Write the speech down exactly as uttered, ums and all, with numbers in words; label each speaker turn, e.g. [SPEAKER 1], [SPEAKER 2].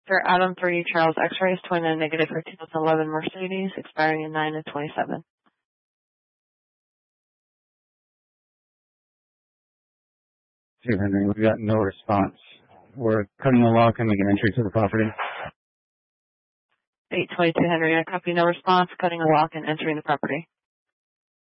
[SPEAKER 1] For Adam three, Charles X-Rays, twenty-nine negative for two thousand eleven Mercedes, expiring in nine of twenty-seven.
[SPEAKER 2] two Henry, we've got no response. We're cutting the lock and making entry to the property.
[SPEAKER 1] eight twenty-two Henry, I copy, no response, cutting a lock and entering the property.